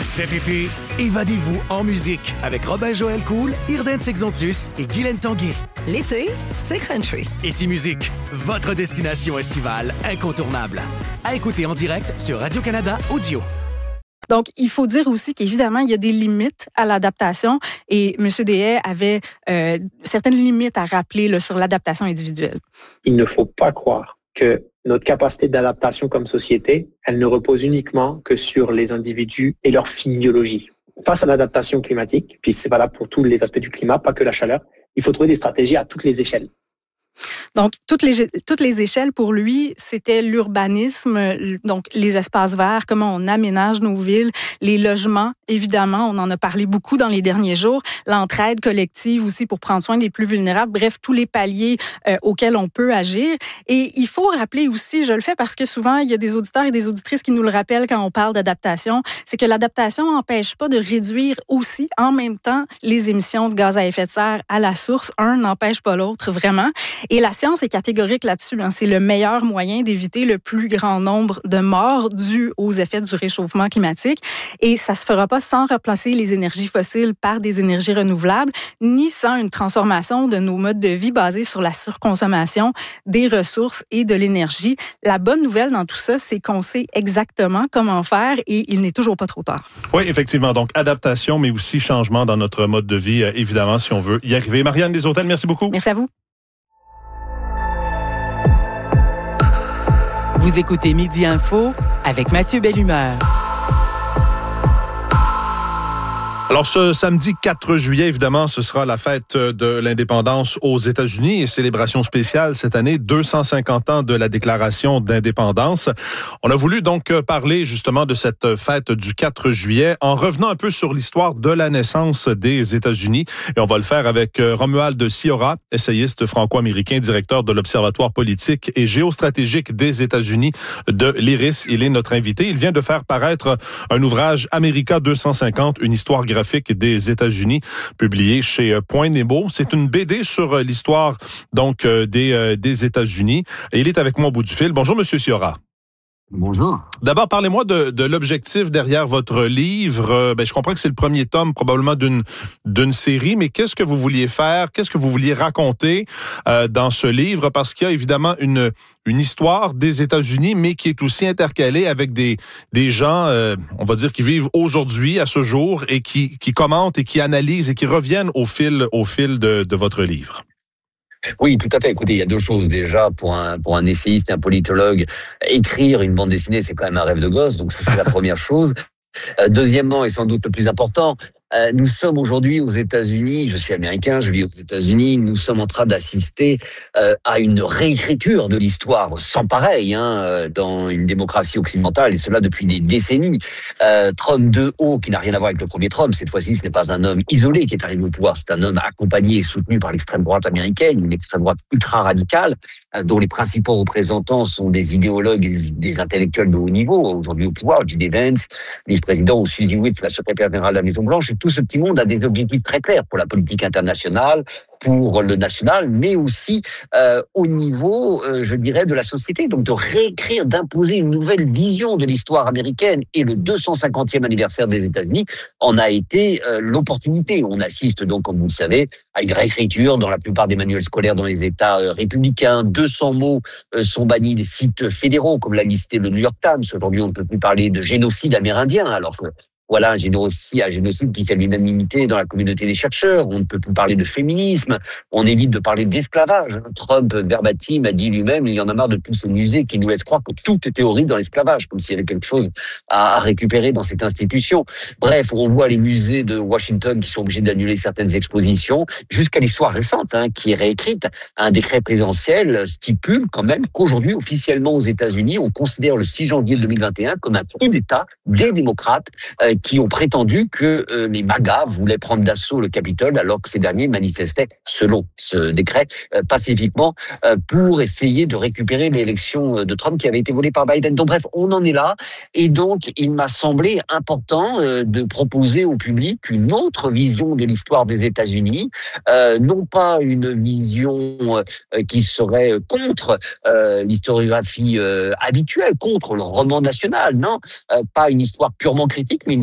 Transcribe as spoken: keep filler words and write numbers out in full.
Cet été, évadez-vous en musique avec Robin-Joël Cool, Irden Sexontus et Guylaine Tanguay. L'été, c'est country. Ici Musique, votre destination estivale incontournable. À écouter en direct sur Radio-Canada Audio. Donc, il faut dire aussi qu'évidemment, il y a des limites à l'adaptation et M. Deshaies avait euh, certaines limites à rappeler là, sur l'adaptation individuelle. Il ne faut pas croire que notre capacité d'adaptation comme société, elle ne repose uniquement que sur les individus et leur physiologie. Face à l'adaptation climatique, puis c'est valable pour tous les aspects du climat, pas que la chaleur, il faut trouver des stratégies à toutes les échelles. Donc, toutes les, toutes les échelles, pour lui, c'était l'urbanisme, donc les espaces verts, comment on aménage nos villes, les logements, évidemment, on en a parlé beaucoup dans les derniers jours, l'entraide collective aussi pour prendre soin des plus vulnérables, bref, tous les paliers euh, auxquels on peut agir. Et il faut rappeler aussi, je le fais parce que souvent, il y a des auditeurs et des auditrices qui nous le rappellent quand on parle d'adaptation, c'est que l'adaptation n'empêche pas de réduire aussi, en même temps, les émissions de gaz à effet de serre à la source. Un n'empêche pas l'autre, vraiment. Et la science est catégorique là-dessus. Hein. C'est le meilleur moyen d'éviter le plus grand nombre de morts dus aux effets du réchauffement climatique. Et ça se fera pas sans remplacer les énergies fossiles par des énergies renouvelables, ni sans une transformation de nos modes de vie basés sur la surconsommation des ressources et de l'énergie. La bonne nouvelle dans tout ça, c'est qu'on sait exactement comment faire et il n'est toujours pas trop tard. Oui, effectivement. Donc, adaptation, mais aussi changement dans notre mode de vie, évidemment, si on veut y arriver. Marianne Desautels, merci beaucoup. Merci à vous. Vous écoutez Midi Info avec Mathieu Bellumeur. Alors, ce samedi quatre juillet, évidemment, ce sera la fête de l'indépendance aux États-Unis et célébration spéciale cette année, deux cent cinquante ans de la déclaration d'indépendance. On a voulu donc parler justement de cette fête du quatre juillet en revenant un peu sur l'histoire de la naissance des États-Unis. Et on va le faire avec Romuald Sciorra, essayiste franco-américain, directeur de l'Observatoire politique et géostratégique des États-Unis de l'I R I S. Il est notre invité. Il vient de faire paraître un ouvrage America deux cent cinquante, une histoire graphique des États-Unis, publié chez Point Nemo. C'est une B D sur l'histoire donc des, des États-Unis. Et il est avec moi au bout du fil. Bonjour, Monsieur Sciorra. Bonjour. D'abord, parlez-moi de, de l'objectif derrière votre livre. Ben, je comprends que c'est le premier tome probablement d'une, d'une série, mais qu'est-ce que vous vouliez faire? Qu'est-ce que vous vouliez raconter euh, dans ce livre? Parce qu'il y a évidemment une, une histoire des États-Unis, mais qui est aussi intercalée avec des, des gens, euh, on va dire, qui vivent aujourd'hui, à ce jour, et qui, qui commentent et qui analysent et qui reviennent au fil, au fil de, de votre livre. Oui, tout à fait. Écoutez, il y a deux choses. Déjà, pour un, pour un essayiste et un politologue, écrire une bande dessinée, c'est quand même un rêve de gosse. Donc ça, c'est la première chose. Euh, deuxièmement, et sans doute le plus important, euh, nous sommes aujourd'hui aux États-Unis, je suis américain, je vis aux États-Unis, nous sommes en train d'assister euh, à une réécriture de l'histoire sans pareil hein, dans une démocratie occidentale, et cela depuis des décennies. Euh, Trump deux haut, qui n'a rien à voir avec le premier Trump, cette fois-ci ce n'est pas un homme isolé qui est arrivé au pouvoir, c'est un homme accompagné et soutenu par l'extrême droite américaine, une extrême droite ultra radicale, euh, dont les principaux représentants sont des idéologues et des, des intellectuels de haut niveau, aujourd'hui au pouvoir, J D Vance, vice-président, ou Suzy Witt, la secrétaire générale de la Maison-Blanche. Et tout ce petit monde a des objectifs très clairs pour la politique internationale, pour le national, mais aussi euh, au niveau, euh, je dirais, de la société. Donc de réécrire, d'imposer une nouvelle vision de l'histoire américaine. Et le deux cent cinquantième anniversaire des États-Unis en a été euh, l'opportunité. On assiste donc, comme vous le savez, à une réécriture dans la plupart des manuels scolaires dans les États euh, républicains. deux cents mots euh, sont bannis des sites fédéraux, comme l'a listé le New York Times. Aujourd'hui, on ne peut plus parler de génocide amérindien, alors que voilà un génocide, un génocide qui fait l'unanimité dans la communauté des chercheurs. On ne peut plus parler de féminisme. On évite de parler d'esclavage. Trump, verbatim, a dit lui-même, il y en a marre de tous ces musées qui nous laissent croire que tout était horrible dans l'esclavage, comme s'il y avait quelque chose à, à récupérer dans cette institution. Bref, on voit les musées de Washington qui sont obligés d'annuler certaines expositions, jusqu'à l'histoire récente, hein, qui est réécrite. Un décret présidentiel stipule quand même qu'aujourd'hui, officiellement aux États-Unis, on considère le six janvier deux mille vingt et un comme un coup d'État des démocrates, euh, qui ont prétendu que euh, les MAGA voulaient prendre d'assaut le Capitole alors que ces derniers manifestaient, selon ce décret, euh, pacifiquement euh, pour essayer de récupérer l'élection de Trump qui avait été volée par Biden. Donc bref, on en est là. Et donc, il m'a semblé important euh, de proposer au public une autre vision de l'histoire des États-Unis, euh, non pas une vision euh, qui serait contre euh, l'historiographie euh, habituelle, contre le roman national, non, euh, pas une histoire purement critique, mais une